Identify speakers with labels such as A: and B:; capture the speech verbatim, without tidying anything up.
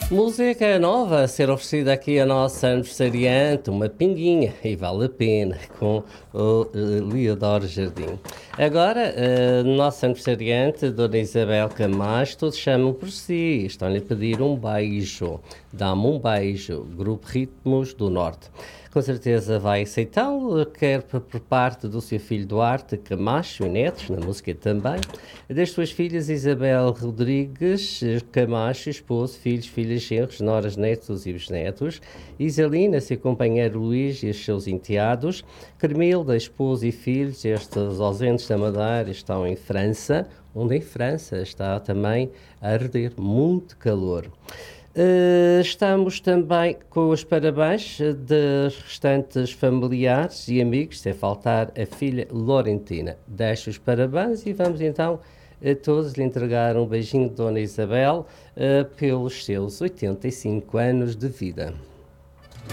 A: Música nova a ser oferecida aqui a nossa aniversariante, uma pinguinha, e vale a pena, com o uh, Leodoro Jardim. Agora, uh, nossa aniversariante, Dona Isabel Camacho, todos chamam por si, estão-lhe a pedir um beijo. Dá-me um beijo, Grupo Ritmos do Norte. Com certeza vai aceitá-lo, quer por parte do seu filho Duarte Camacho e netos, na música também, das suas filhas Isabel Rodrigues Camacho, esposo, filhos, filhas, genros, noras, netos e bisnetos, Isalina, seu companheiro Luís e os seus enteados, Carmilda, esposo e filhos, estes ausentes da Madeira estão em França, onde em França está também a arder muito calor. Uh, estamos também com os parabéns dos restantes familiares e amigos, sem faltar a filha Laurentina. Deixo os parabéns e vamos então a todos lhe entregar um beijinho de Dona Isabel uh, pelos seus oitenta e cinco anos de vida.